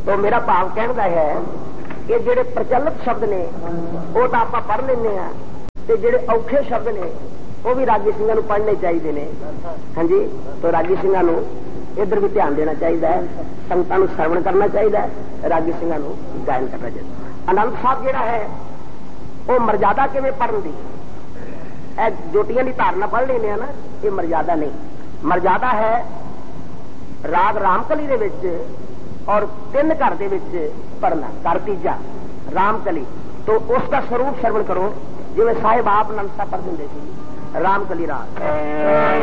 तो मेरा भाव कहने का है कि जेडे प्रचलित शब्द ने वो तो आप पढ़ लेने ते जेडे औखे शब्द ने वो भी रागी सिंह पढ़ने चाहिए ने। हाँ जी, तो रागी सिंह इधर भी ध्यान देना चाहिए, संगतां श्रवण करना चाहिए, रागी सिंह गायन करना चाहिए। आनंद साहब जेड़ा है वो मर्यादा किवें पढ़न दी, जोटियां की धारणा पढ़ लेने ना, ये मर्यादा नहीं। मर्यादा है राग रामकली दे विच और 3 घर दे विच पढ़ना। घर तीजा रामकली, तो उसका स्वरूप श्रवण करो जिवें साहिब आप आनंद साहब पढ़ दिंदे सी रामकली राग।